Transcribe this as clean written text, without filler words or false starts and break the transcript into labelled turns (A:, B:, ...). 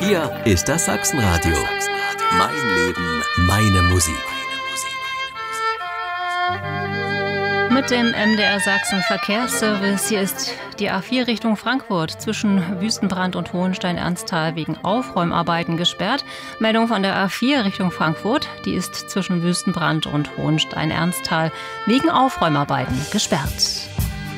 A: Hier ist das Sachsenradio. Mein Leben, meine Musik.
B: Mit dem MDR Sachsen Verkehrsservice. Hier ist die A4 Richtung Frankfurt zwischen Wüstenbrand und Hohenstein-Ernsthal wegen Aufräumarbeiten gesperrt. Meldung von der A4 Richtung Frankfurt. Die ist zwischen Wüstenbrand und Hohenstein-Ernsthal wegen Aufräumarbeiten gesperrt.